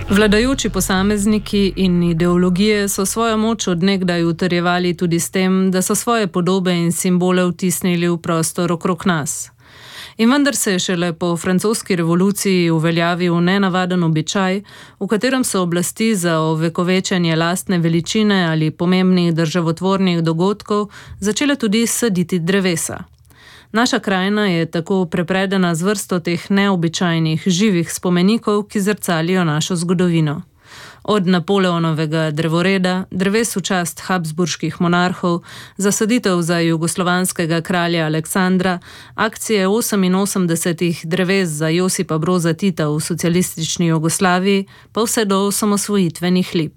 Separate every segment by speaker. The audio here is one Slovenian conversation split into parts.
Speaker 1: Vladajoči posamezniki in ideologije so svojo moč od nekdaj utrjevali tudi s tem, da so svoje podobe in simbole vtisnili v prostor okrog nas. In vendar se je šele po francoski revoluciji uveljavil nenavaden običaj, v katerem so oblasti za ovekovečenje lastne veličine ali pomembnih državotvornih dogodkov začele tudi saditi drevesa. Naša krajina je tako prepredena z vrsto teh neobičajnih živih spomenikov, ki zrcalijo našo zgodovino. Od Napoleonovega drevoreda, dreves v čast habsburških monarhov, zasaditev za jugoslovanskega kralja Aleksandra, akcije 88 dreves za Josipa Broza Tita v socialistični Jugoslaviji, pa vse do osamosvojitvenih lip.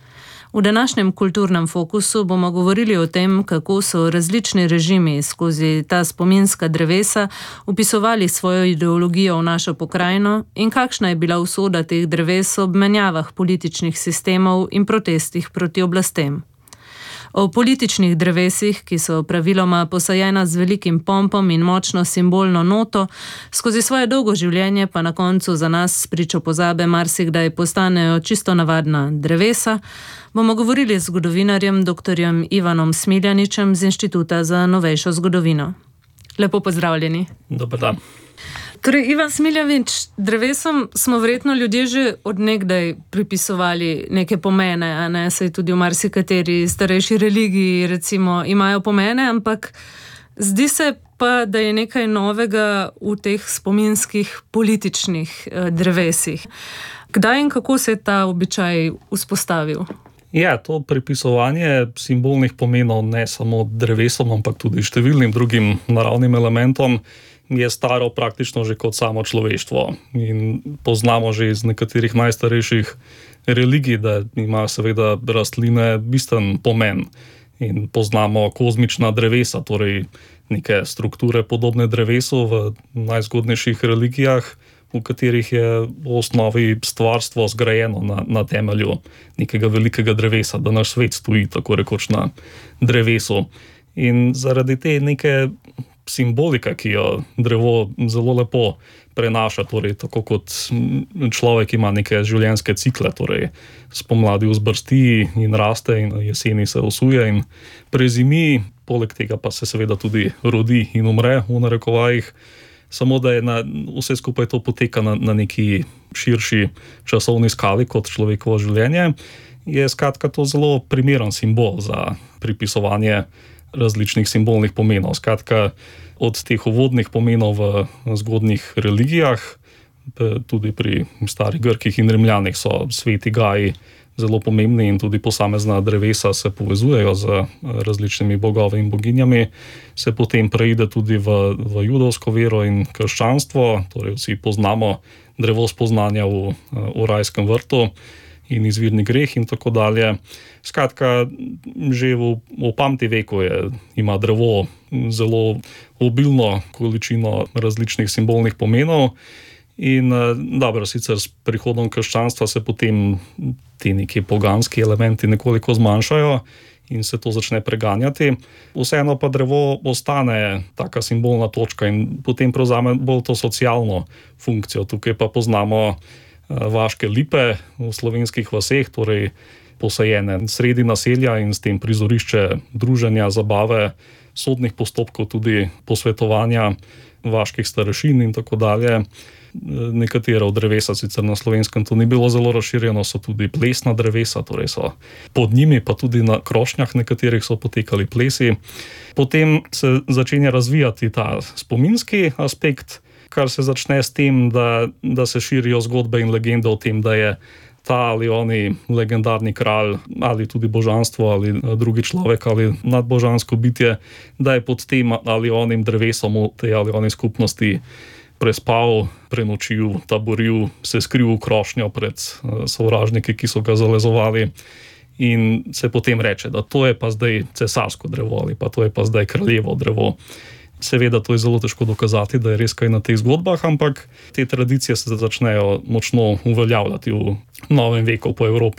Speaker 1: V današnjem kulturnem fokusu bomo govorili o tem, kako so različni režimi skozi ta spominska drevesa vpisovali svojo ideologijo v našo pokrajino in kakšna je bila usoda teh dreves ob menjavah političnih sistemov in protestih proti oblastem. O političnih drevesih, ki so praviloma posajena z velikim pompom in močno simbolno noto, skozi svoje dolgo življenje pa na koncu za nas spričo pozabe marsikdaj postanejo čisto navadna drevesa, bomo govorili z zgodovinarjem dr. Ivanom Smiljaničem z Inštituta za novejšo zgodovino. Lepo pozdravljeni.
Speaker 2: Dober dan.
Speaker 1: Torej, Ivan Smiljanič, drevesom smo verjetno ljudje že od nekdaj pripisovali neke pomene, a ne, saj tudi v marsikateri starejši religiji recimo imajo pomene, ampak zdi se pa, da je nekaj novega v teh spominskih političnih drevesih. Kdaj in kako se je ta običaj vzpostavil?
Speaker 2: Ja, to pripisovanje simbolnih pomenov ne samo drevesom, ampak tudi številnim drugim naravnim elementom je staro praktično že kot samo človeštvo. In poznamo že iz nekaterih najstarejših religij, da imajo seveda rastline bistven pomen. In poznamo kozmična drevesa, torej neke strukture podobne drevesu v najzgodnejših religijah, v katerih je v osnovi stvarstvo zgrajeno na temelju nekega velikega drevesa, da naš svet stoji tako rekoč na drevesu. In zaradi te neke simbolika, ki jo drevo zelo lepo prenaša, torej tako kot človek ima neke življenjske cikle, torej spomladi vzbrsti in raste in jeseni se osuje in prezimi, poleg tega pa se seveda tudi rodi in umre v narekovajih, samo da je vse skupaj to poteka na neki širši časovni skali kot človekovo življenje, je skratka to zelo primeren simbol za pripisovanje različnih simbolnih pomenov. Skratka, od teh uvodnih pomenov v zgodnjih religijah, tudi pri starih Grkih in Rimljanih so sveti gaji zelo pomembni in tudi posamezna drevesa se povezujejo z različnimi bogovi in boginjami, se potem preide tudi v judovsko vero in krščanstvo, torej vsi poznamo drevo spoznanja v rajskem vrtu in izvirni greh in tako dalje. Skratka, že v pameti veku ima drevo zelo obilno količino različnih simbolnih pomenov in dobro, sicer s prihodom krščanstva se potem ti neki poganski elementi nekoliko zmanjšajo in se to začne preganjati. Vseeno pa drevo ostane taka simbolna točka in potem prevzame bolj to socialno funkcijo. Tukaj pa poznamo vaške lipe v slovenskih vaseh, torej posajene sredi naselja in s tem prizorišče druženja, zabave, sodnih postopkov, tudi posvetovanja vaških starešin in tako dalje. Nekatera od drevesa, sicer na Slovenskem to ni bilo zelo razširjeno, so tudi plesna drevesa, torej so pod njimi, pa tudi na krošnjah nekaterih so potekali plesi. Potem se začenja razvijati ta spominski aspekt, kar se začne s tem, da se širijo zgodbe in legende o tem, da je ta ali oni legendarni kralj ali tudi božanstvo ali drugi človek ali nadbožansko bitje, da je pod tem ali onim drevesom v tej ali oni skupnosti prespal, prenočil, taboril, se skril v krošnjo pred sovražniki, ki so ga zalezovali. In se potem reče, da to je pa zdaj cesarsko drevo ali pa to je pa zdaj kraljevo drevo. Seveda to je zelo težko dokazati, da je res kaj na teh zgodbah, ampak te tradicije se začnejo močno uveljavljati v novem veku po Evropi.